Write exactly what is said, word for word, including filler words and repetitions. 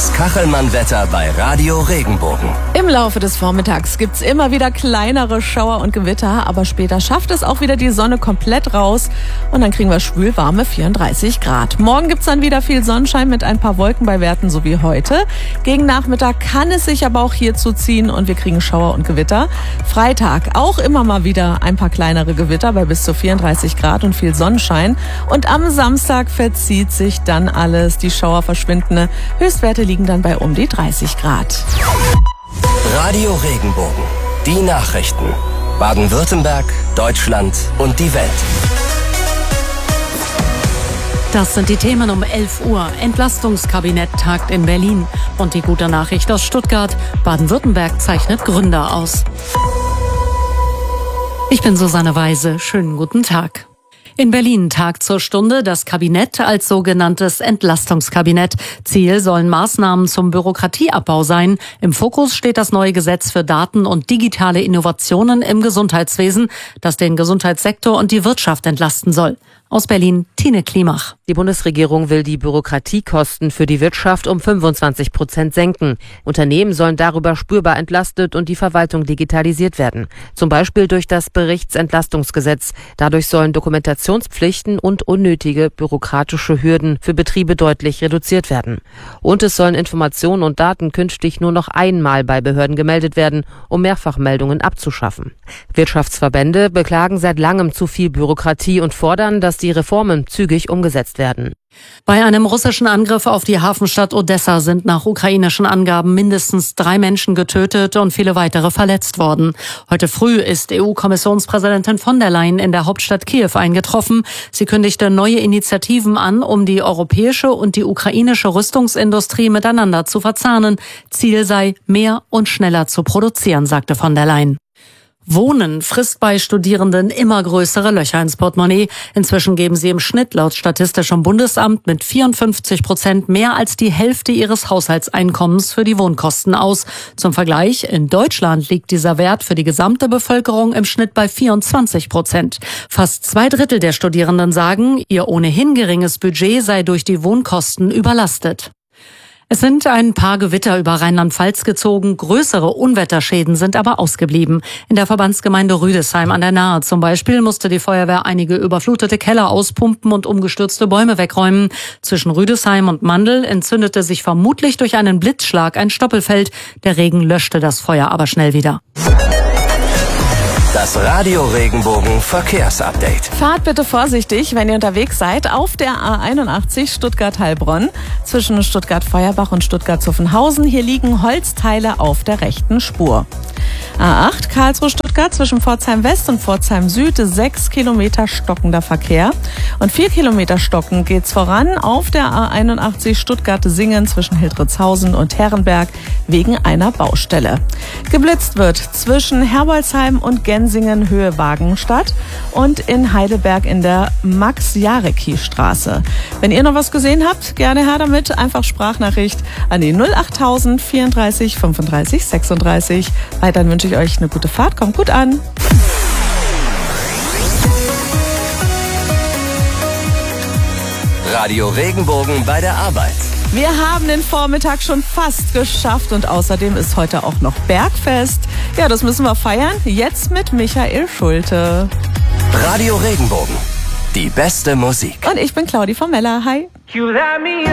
Das Kachelmann-Wetter bei Radio Regenbogen. Im Laufe des Vormittags gibt's immer wieder kleinere Schauer und Gewitter, aber später schafft es auch wieder die Sonne komplett raus und dann kriegen wir schwülwarme vierunddreißig Grad. Morgen gibt's dann wieder viel Sonnenschein mit ein paar Wolken bei Werten so wie heute. Gegen Nachmittag kann es sich aber auch hier zuziehen und wir kriegen Schauer und Gewitter. Freitag auch immer mal wieder ein paar kleinere Gewitter bei bis zu vierunddreißig Grad und viel Sonnenschein. Und am Samstag verzieht sich dann alles. Die Schauer verschwinden. Höchstwerte liegen dann bei um die dreißig Grad. Radio Regenbogen. Die Nachrichten. Baden-Württemberg, Deutschland und die Welt. Das sind die Themen um elf Uhr. Entlastungskabinett tagt in Berlin. Und die gute Nachricht aus Stuttgart. Baden-Württemberg zeichnet Gründer aus. Ich bin Susanne Weise. Schönen guten Tag. In Berlin tagt zur Stunde das Kabinett als sogenanntes Entlastungskabinett. Ziel sollen Maßnahmen zum Bürokratieabbau sein. Im Fokus steht das neue Gesetz für Daten und digitale Innovationen im Gesundheitswesen, das den Gesundheitssektor und die Wirtschaft entlasten soll. Aus Berlin, Tine Klimach. Die Bundesregierung will die Bürokratiekosten für die Wirtschaft um fünfundzwanzig Prozent senken. Unternehmen sollen darüber spürbar entlastet und die Verwaltung digitalisiert werden. Zum Beispiel durch das Berichtsentlastungsgesetz. Dadurch sollen Dokumentationspflichten und unnötige bürokratische Hürden für Betriebe deutlich reduziert werden. Und es sollen Informationen und Daten künftig nur noch einmal bei Behörden gemeldet werden, um Mehrfachmeldungen abzuschaffen. Wirtschaftsverbände beklagen seit langem zu viel Bürokratie und fordern, dass die Reformen zügig umgesetzt werden. Bei einem russischen Angriff auf die Hafenstadt Odessa sind nach ukrainischen Angaben mindestens drei Menschen getötet und viele weitere verletzt worden. Heute früh ist E U-Kommissionspräsidentin von der Leyen in der Hauptstadt Kiew eingetroffen. Sie kündigte neue Initiativen an, um die europäische und die ukrainische Rüstungsindustrie miteinander zu verzahnen. Ziel sei, mehr und schneller zu produzieren, sagte von der Leyen. Wohnen frisst bei Studierenden immer größere Löcher ins Portemonnaie. Inzwischen geben sie im Schnitt laut Statistischem Bundesamt mit vierundfünfzig Prozent mehr als die Hälfte ihres Haushaltseinkommens für die Wohnkosten aus. Zum Vergleich, in Deutschland liegt dieser Wert für die gesamte Bevölkerung im Schnitt bei vierundzwanzig Prozent. Fast zwei Drittel der Studierenden sagen, ihr ohnehin geringes Budget sei durch die Wohnkosten überlastet. Es sind ein paar Gewitter über Rheinland-Pfalz gezogen, größere Unwetterschäden sind aber ausgeblieben. In der Verbandsgemeinde Rüdesheim an der Nahe zum Beispiel musste die Feuerwehr einige überflutete Keller auspumpen und umgestürzte Bäume wegräumen. Zwischen Rüdesheim und Mandl entzündete sich vermutlich durch einen Blitzschlag ein Stoppelfeld. Der Regen löschte das Feuer aber schnell wieder. Das Radio Regenbogen Verkehrsupdate. Fahrt bitte vorsichtig, wenn ihr unterwegs seid, auf der A einundachtzig Stuttgart-Heilbronn zwischen Stuttgart-Feuerbach und Stuttgart-Zuffenhausen. Hier liegen Holzteile auf der rechten Spur. A acht Karlsruhe-Stuttgart zwischen Pforzheim-West und Pforzheim-Süd, sechs Kilometer stockender Verkehr. Und vier Kilometer stocken geht's voran auf der A einundachtzig Stuttgart-Singen zwischen Hildritzhausen und Herrenberg wegen einer Baustelle. Geblitzt wird zwischen Herbolzheim und Gensingen Höhe Wagenstadt und in Heidelberg in der Max-Jarecki-Straße. Wenn ihr noch was gesehen habt, gerne her damit. Einfach Sprachnachricht an die null achttausend vierunddreißig fünfunddreißig sechsunddreißig. Weiterhin wünsche ich euch eine gute Fahrt. Kommt gut an. Radio Regenbogen bei der Arbeit. Wir haben den Vormittag schon fast geschafft und außerdem ist heute auch noch Bergfest. Ja, das müssen wir feiern. Jetzt mit Michael Schulte. Radio Regenbogen. Die beste Musik. Und ich bin Claudi von Meller. Hi.